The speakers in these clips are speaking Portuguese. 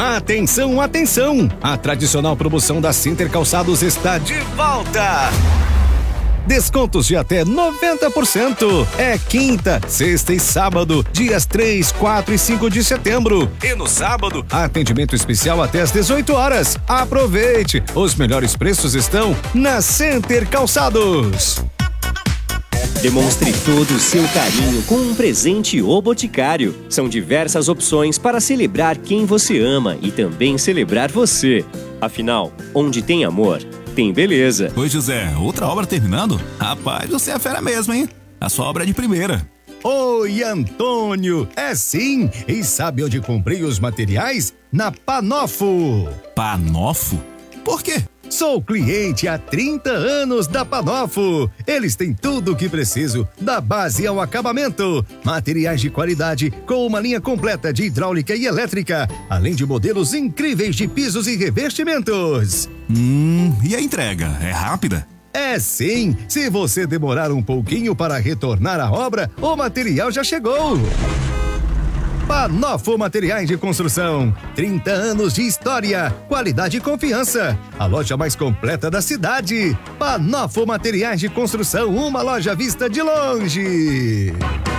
Atenção, atenção! A tradicional promoção da Center Calçados está de volta! Descontos de até 90%. É quinta, sexta e sábado, dias 3, 4 e 5 de setembro. E no sábado, atendimento especial até às 18 horas. Aproveite! Os melhores preços estão na Center Calçados. Demonstre todo o seu carinho com um presente O Boticário. São diversas opções para celebrar quem você ama e também celebrar você. Afinal, onde tem amor, tem beleza. Oi, José, outra obra terminando? Rapaz, você é fera mesmo, hein? A sua obra é de primeira. Oi, Antônio! É sim! E sabe onde comprei os materiais? Na Panofo! Panofo? Por quê? Sou cliente há 30 anos da Panofo. Eles têm tudo o que preciso, da base ao acabamento. Materiais de qualidade, com uma linha completa de hidráulica e elétrica, além de modelos incríveis de pisos e revestimentos. E a entrega? É rápida? É sim! Se você demorar um pouquinho para retornar à obra, o material já chegou. Panofo Materiais de Construção. 30 anos de história, qualidade e confiança. A loja mais completa da cidade. Panofo Materiais de Construção, uma loja vista de longe.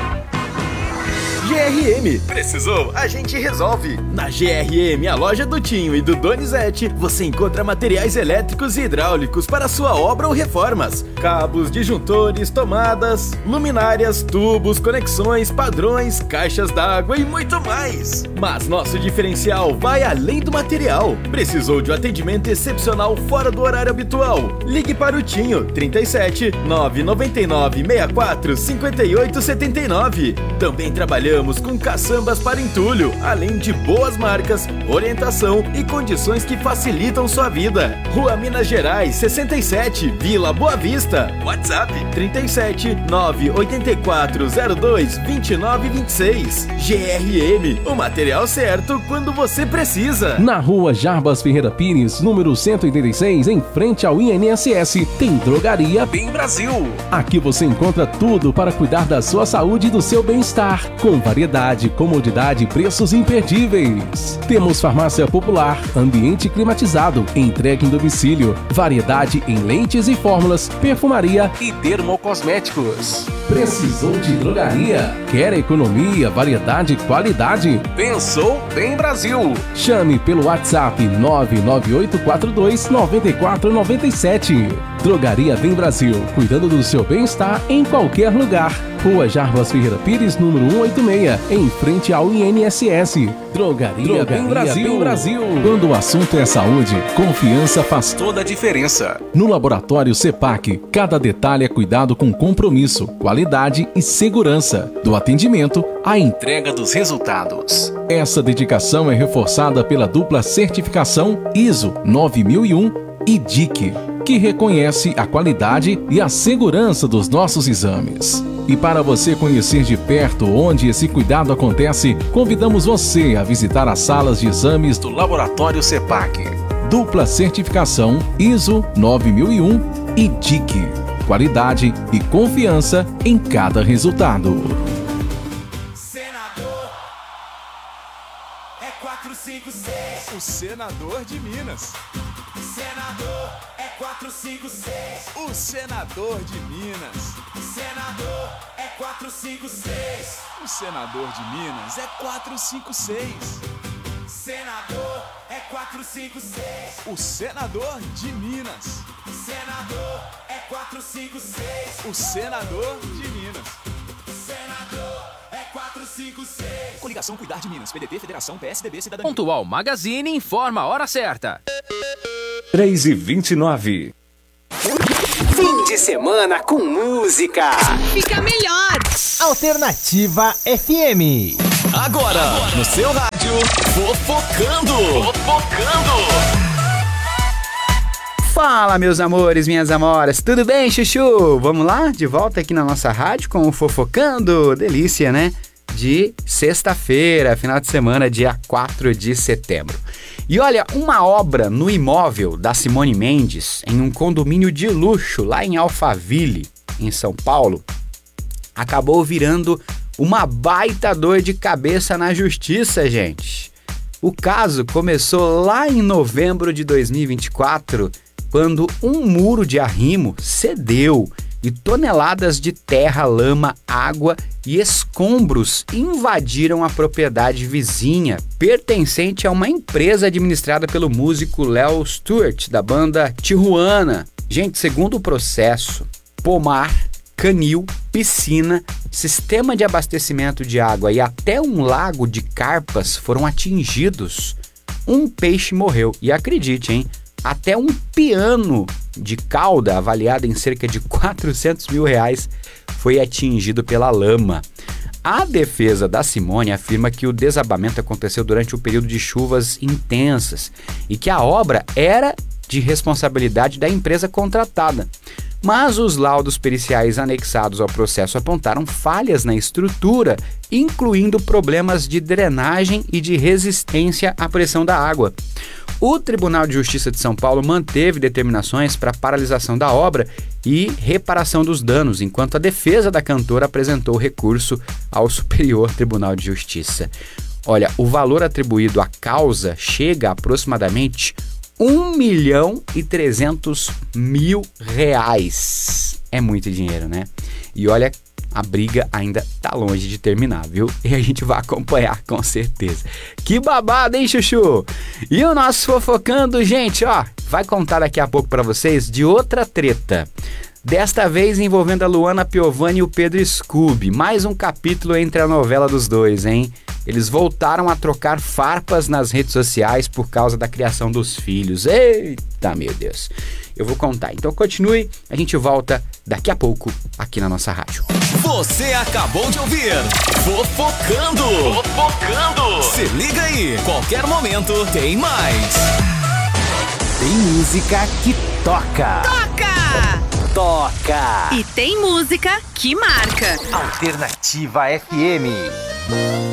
GRM. Precisou? A gente resolve. Na GRM, a loja do Tinho e do Donizete, você encontra materiais elétricos e hidráulicos para sua obra ou reformas. Cabos, disjuntores, tomadas, luminárias, tubos, conexões, padrões, caixas d'água e muito mais. Mas nosso diferencial vai além do material. Precisou de um atendimento excepcional fora do horário habitual? Ligue para o Tinho, 37 999 64 58 79. Também trabalhamos com caçambas para entulho, além de boas marcas, orientação e condições que facilitam sua vida. Rua Minas Gerais, 67, Vila Boa Vista. WhatsApp 37 98402 2926. GRM, o material certo quando você precisa. Na Rua Jarbas Ferreira Pires, número 186, em frente ao INSS, tem Drogaria Bem Brasil. Aqui você encontra tudo para cuidar da sua saúde e do seu bem-estar, com variedade, comodidade e preços imperdíveis. Temos farmácia popular, ambiente climatizado, entrega em domicílio, variedade em leites e fórmulas, perfumaria e dermocosméticos. Precisou de drogaria? Quer economia, variedade e qualidade? Pensou Bem Brasil. Chame pelo WhatsApp 99842 9497. Drogaria Bem Brasil, cuidando do seu bem-estar em qualquer lugar. Rua Jarbas Ferreira Pires, número 186, em frente ao INSS. Drogaria Bem Brasil. Quando o assunto é saúde, confiança faz toda a diferença. No Laboratório CEPAC, cada detalhe é cuidado com compromisso, qualidade e segurança. Do atendimento à entrega dos resultados. Essa dedicação é reforçada pela dupla certificação ISO 9001 e DIC, que reconhece a qualidade e a segurança dos nossos exames. E para você conhecer de perto onde esse cuidado acontece, convidamos você a visitar as salas de exames do Laboratório CEPAC. Dupla certificação ISO 9001 e DIC. Qualidade e confiança em cada resultado. Senador é 456. O senador de Minas. Senador é 456. O senador de Minas. Senador é 456. O senador de Minas é 456. Senador é 456. O senador de Minas. Senador é 456. O senador de Minas. Senador é 456. Coligação Cuidar de Minas, PDT, Federação, PSDB, Cidadania. Pontual Magazine informa a hora certa. 3h29. Fim de semana com música. Fica melhor. Alternativa FM. Agora, no seu rádio, Fofocando. Fala, meus amores, minhas amoras, tudo bem, chuchu? Vamos lá? De volta aqui na nossa rádio com o Fofocando. Delícia, né? De sexta-feira, final de semana, dia 4 de setembro. E olha, uma obra no imóvel da Simone Mendes, em um condomínio de luxo lá em Alphaville, em São Paulo, acabou virando uma baita dor de cabeça na justiça, gente. O caso começou lá em novembro de 2024, quando um muro de arrimo cedeu e toneladas de terra, lama, água e escombros invadiram a propriedade vizinha, pertencente a uma empresa administrada pelo músico Léo Stewart, da banda Tijuana. Gente, segundo o processo, pomar, canil, piscina, sistema de abastecimento de água e até um lago de carpas foram atingidos. Um peixe morreu. E acredite, hein? Até um piano de cauda, avaliado em cerca de R$400 mil, foi atingido pela lama. A defesa da Simone afirma que o desabamento aconteceu durante o período de chuvas intensas e que a obra era de responsabilidade da empresa contratada. Mas os laudos periciais anexados ao processo apontaram falhas na estrutura, incluindo problemas de drenagem e de resistência à pressão da água. O Tribunal de Justiça de São Paulo manteve determinações para paralisação da obra e reparação dos danos, enquanto a defesa da cantora apresentou recurso ao Superior Tribunal de Justiça. Olha, o valor atribuído à causa chega a aproximadamente R$1.300.000. É muito dinheiro, né? E olha, a briga ainda tá longe de terminar, viu? E a gente vai acompanhar, com certeza. Que babado, hein, Chuchu? E o nosso Fofocando, gente, ó, vai contar daqui a pouco pra vocês de outra treta. Desta vez envolvendo a Luana Piovani e o Pedro Scooby. Mais um capítulo entre a novela dos dois, hein? Eles voltaram a trocar farpas nas redes sociais por causa da criação dos filhos. Eita, meu Deus. Eu vou contar. Então continue, a gente volta daqui a pouco aqui na nossa rádio. Você acabou de ouvir Fofocando. Fofocando. Se liga aí, qualquer momento tem mais. Tem música que toca. Toca! E tem música que marca. Alternativa FM.